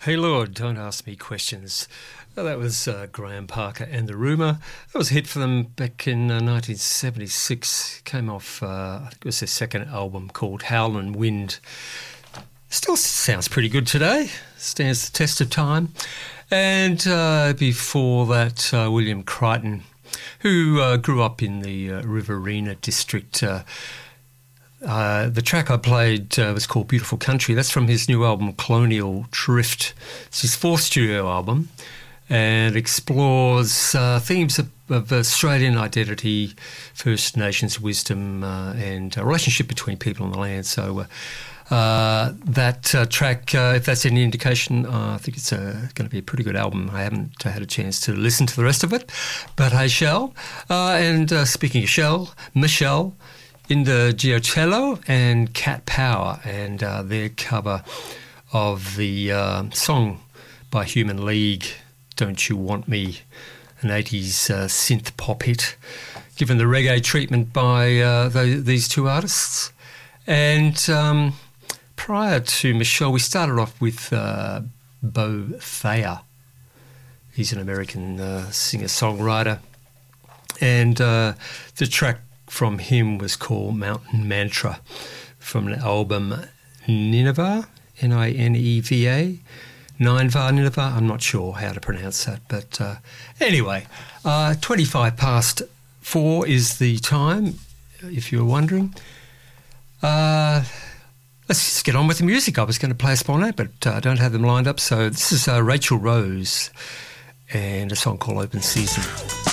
Hey Lord, don't ask me questions. That was Graham Parker and the Rumour. That was a hit for them back in 1976. Came off, I think it was their second album called Howlin' Wind. Still sounds pretty good today. Stands the test of time. And before that, William Crichton, who grew up in the Riverina district. The track I played was called Beautiful Country. That's from his new album, Colonial Drift. It's his fourth studio album and explores themes of Australian identity, First Nations wisdom and a relationship between people and the land. So that track, if that's any indication, I think it's going to be a pretty good album. I haven't had a chance to listen to the rest of it, but I shall. And speaking of shall, Michelle in the Giocello and Cat Power and their cover of the song by Human League, Don't You Want Me, an 80s synth pop hit, given the reggae treatment by these two artists. And prior to Michelle, we started off with Bo Thayer. He's an American singer-songwriter. And the track from him was called Mountain Mantra from an album Nineveh, Nineva, Nineveh, I'm not sure how to pronounce that, but anyway, 25 past 4 is the time, if you're wondering. Let's just get on with the music. I was going to play a spot on it, but I don't have them lined up, so this is Rachel Rose and a song called Open Season.